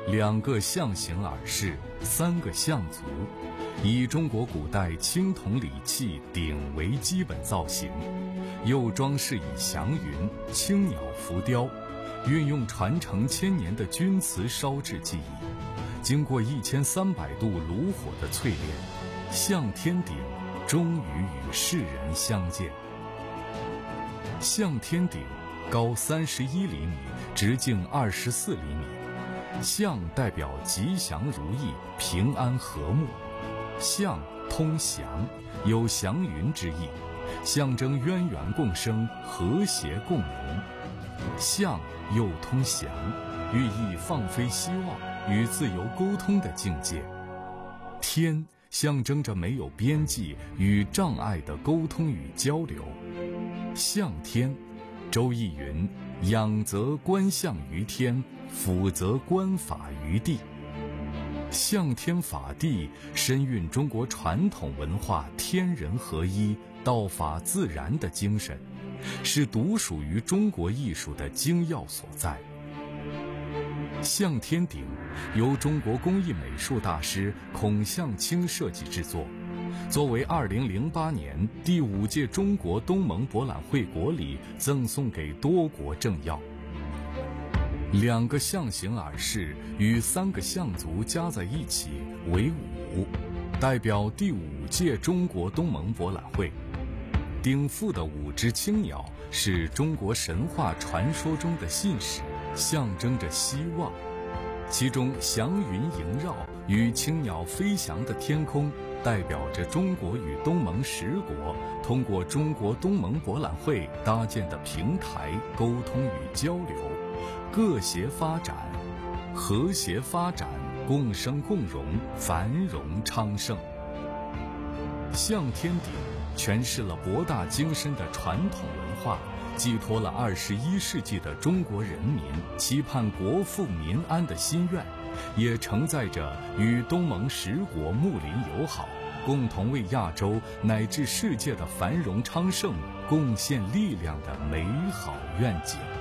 2个象形耳饰，3个象足，以中国古代青铜礼器鼎为基本造型，又装饰以祥云、青鸟浮雕，运用传承1000年的钧瓷烧制技艺，经过1300度炉火的淬炼，象天鼎终于与世人相见。象天鼎高31厘米，直径24厘米。象代表吉祥如意、平安和睦，象通祥，有祥云之意，象征渊源共生、和谐共荣。象又通祥，寓意放飞希望与自由沟通的境界。天象征着没有边际与障碍的沟通与交流。象天，周易云：仰则观象于天，俯则观法于地。象天法地深蕴中国传统文化天人合一、道法自然的精神，是独属于中国艺术的精要所在。象天鼎由中国工艺美术大师孔象卿设计制作，作为2008年第5届中国东盟博览会国礼赠送给多国政要。2个象形耳饰与3个象足加在一起为5，代表第5届中国东盟博览会。鼎腹的5只青鸟是中国神话传说中的信使，象征着希望。其中祥云萦绕与青鸟飞翔的天空，代表着中国与东盟10国通过中国东盟博览会搭建的平台沟通与交流，各协发展，和谐发展，共生共荣，繁荣昌盛。象天鼎诠释了博大精深的传统文化，寄托了21世纪的中国人民期盼国富民安的心愿，也承载着与东盟10国睦邻友好，共同为亚洲乃至世界的繁荣昌盛贡献力量的美好愿景。